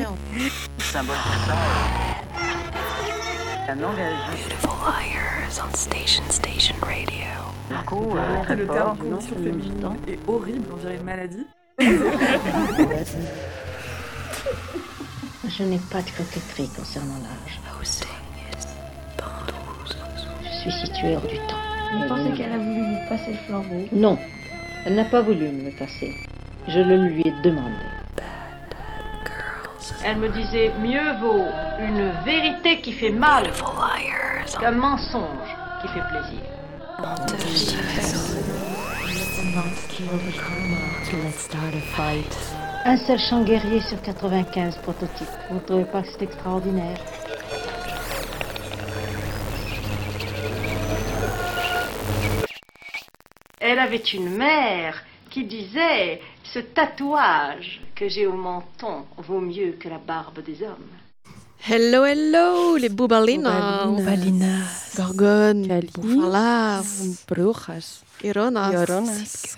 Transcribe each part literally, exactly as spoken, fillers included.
Symbole de ça. Un engagement. Beautiful Liars on Station Station Radio. Du coup, euh, très Le fort. terme condition féminine est horrible, on dirait une maladie. Je n'ai pas de coquetterie concernant l'âge. Hosting is Pandouze. Je suis située hors du temps. Vous Et pensez vous- qu'elle a voulu lui passer le flambeau? Non, elle n'a pas voulu me le passer. Je le lui ai demandé. Girls. Elle me disait mieux vaut une vérité qui fait mal Beautiful Liars on qu'un mensonge qui fait plaisir. Honteuses. Let's start a fight. Un seul champ guerrier sur quatre-vingt-quinze prototypes. Vous ne trouvez pas que c'est extraordinaire? Elle avait une mère qui disait ce tatouage que j'ai au menton vaut mieux que la barbe des hommes. Hello, hello, les Bubalinas, Bubalinas. Gorgone, Cali. Bufalas, Brujas. Ironas, Lloronas.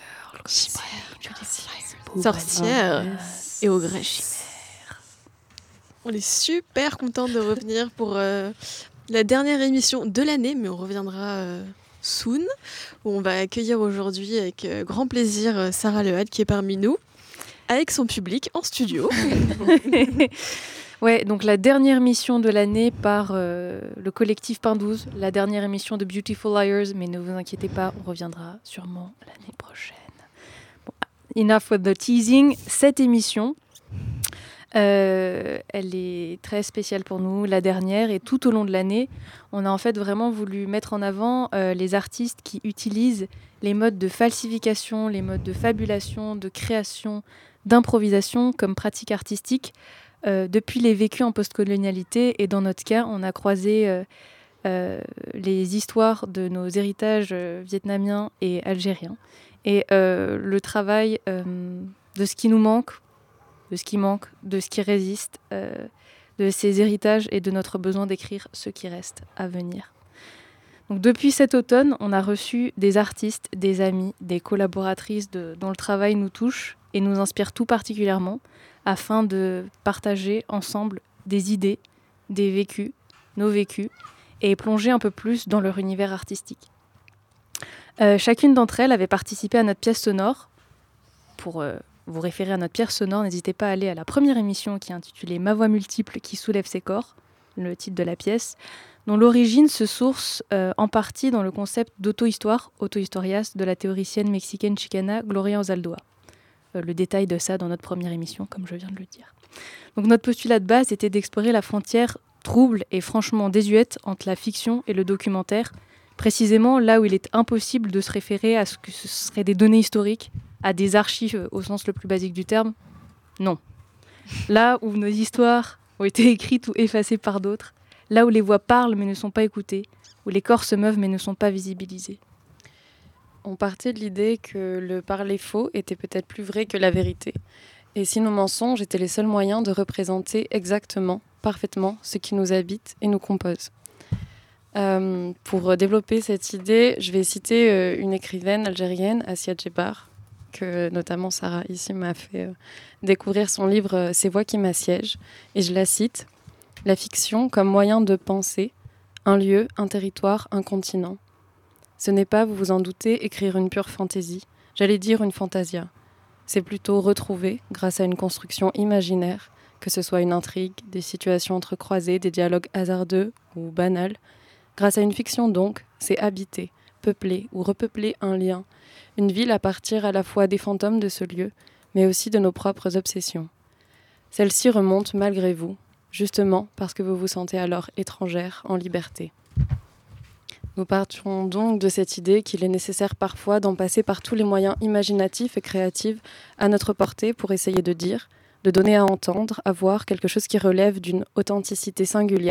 sorcières et ogres chimères. On est super contents de revenir pour euh, la dernière émission de l'année, mais on reviendra euh, soon, où on va accueillir aujourd'hui avec euh, grand plaisir euh, Sarah Lehad qui est parmi nous, avec son public en studio. Ouais, donc la dernière émission de l'année par euh, le collectif Pandouze, la dernière émission de Beautiful Liars, mais ne vous inquiétez pas, on reviendra sûrement l'année prochaine. Bon, enough with the teasing. Cette émission, euh, elle est très spéciale pour nous, la dernière, et tout au long de l'année, on a en fait vraiment voulu mettre en avant euh, les artistes qui utilisent les modes de falsification, les modes de fabulation, de création, d'improvisation comme pratique artistique. Euh, depuis les vécus en postcolonialité, et dans notre cas, on a croisé euh, euh, les histoires de nos héritages euh, vietnamiens et algériens, et euh, le travail euh, de ce qui nous manque, de ce qui manque, de ce qui résiste, euh, de ces héritages et de notre besoin d'écrire ce qui reste à venir. Donc, depuis cet automne, on a reçu des artistes, des amis, des collaboratrices de, dont le travail nous touche et nous inspire tout particulièrement, afin de partager ensemble des idées, des vécus, nos vécus, et plonger un peu plus dans leur univers artistique. Euh, chacune d'entre elles avait participé à notre pièce sonore. Pour euh, vous référer à notre pièce sonore, n'hésitez pas à aller à la première émission qui est intitulée « Ma voix multiple qui soulève ses corps », le titre de la pièce, dont l'origine se source euh, en partie dans le concept d'auto-histoire, auto-historias, de la théoricienne mexicaine chicana Gloria Ozaldoa. Euh, le détail de ça dans notre première émission, comme je viens de le dire. Donc notre postulat de base était d'explorer la frontière trouble et franchement désuète entre la fiction et le documentaire, précisément là où il est impossible de se référer à ce que ce seraient des données historiques, à des archives au sens le plus basique du terme. Non. Là où nos histoires ont été écrites ou effacées par d'autres, là où les voix parlent mais ne sont pas écoutées, où les corps se meuvent mais ne sont pas visibilisés. On partait de l'idée que le parler faux était peut-être plus vrai que la vérité. Et si nos mensonges étaient les seuls moyens de représenter exactement, parfaitement, ce qui nous habite et nous compose. Euh, pour développer cette idée, je vais citer euh, une écrivaine algérienne, Assia Djebar, que notamment Sarah ici m'a fait euh, découvrir son livre euh, « Ces voix qui m'assiègent ». Et je la cite, « La fiction comme moyen de penser, un lieu, un territoire, un continent. Ce n'est pas, vous vous en doutez, écrire une pure fantaisie, j'allais dire une fantasia. C'est plutôt retrouver, grâce à une construction imaginaire, que ce soit une intrigue, des situations entrecroisées, des dialogues hasardeux ou banals. Grâce à une fiction donc, c'est habiter, peupler ou repeupler un lien, une ville à partir à la fois des fantômes de ce lieu, mais aussi de nos propres obsessions. Celle-ci remonte malgré vous, justement parce que vous vous sentez alors étrangère, en liberté. » Nous partions donc de cette idée qu'il est nécessaire parfois d'en passer par tous les moyens imaginatifs et créatifs à notre portée pour essayer de dire, de donner à entendre, à voir quelque chose qui relève d'une authenticité singulière